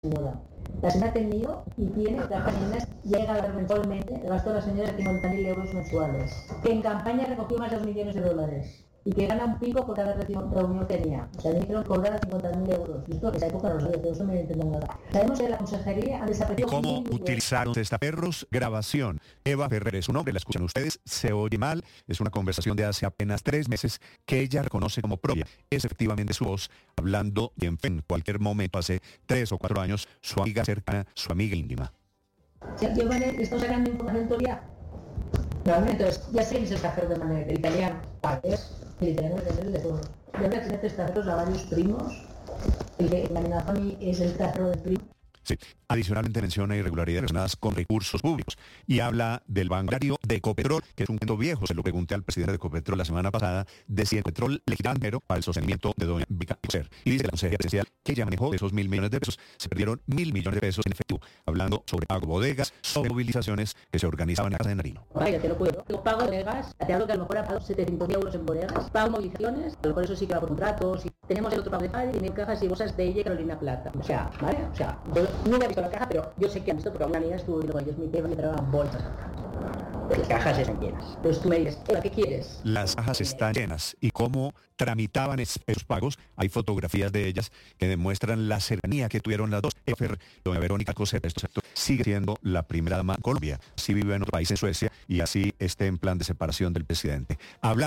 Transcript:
señora. La señora ha tenido y tiene cajas llenas, llega a ver mensualmente el gasto de la señora de 50.000 euros mensuales, que en campaña recogió más de 2 millones de dólares y que gana un pico por cada reunión que tenía. O sea, me dijeron cobrar 50.000 euros. Y esto en esa época no lo sabía, pero eso me entiendo nada. Sabemos que la consejería ha desaparecido. ¿Y cómo utilizaron testaperros? Grabación. Eva Ferrer es su nombre, la escuchan ustedes, se oye mal, es una conversación de hace apenas 3 meses que ella reconoce como propia. Es efectivamente su voz hablando y en cualquier momento, hace 3 o 4 años, su amiga cercana, su amiga íntima. Yo le estoy sacando información todavía. Entonces, ya sé que es el café de manera el italiano, el italiano es de todo. Yo voy a tener testaferros a varios primos, el que me amenaza a mí es el testaferro del primo. Sí. Adicionalmente menciona irregularidades relacionadas con recursos públicos y habla del bancario de Ecopetrol, que es un cuento viejo. Se lo pregunté al presidente de Ecopetrol la semana pasada de si Ecopetrol le giraba dinero para el sostenimiento de doña Vica Alcocer. Y dice la consejería presidencial que ella manejó de esos 1.000 millones de pesos, se perdieron 1.000 millones de pesos en efectivo, hablando sobre pago bodegas, sobre movilizaciones que se organizaban en la Casa de Nariño. Vaya, te lo puedo. Yo pago bodegas, te hablo que a lo mejor ha pagado 700.000 euros en bodegas, pago movilizaciones, a lo mejor eso sí que va por contratos. Tenemos el otro pago de padre y 1.000 cajas y bolsas de ella Carolina Plata. O sea, ¿vale? O sea, yo nunca he visto la caja, pero yo sé que han visto porque una amiga estuvo viendo con ellos, mi tía me trababan bolsas. Las cajas están llenas. Entonces tú me dices, ¿qué quieres? Las cajas están llenas. ¿Y cómo tramitaban esos pagos? Hay fotografías de ellas que demuestran la cercanía que tuvieron las dos. Doña Verónica Alcocer, esto sigue siendo la primera dama de Colombia. Sí vive en otro país, en Suecia, y así esté en plan de separación del presidente. Habla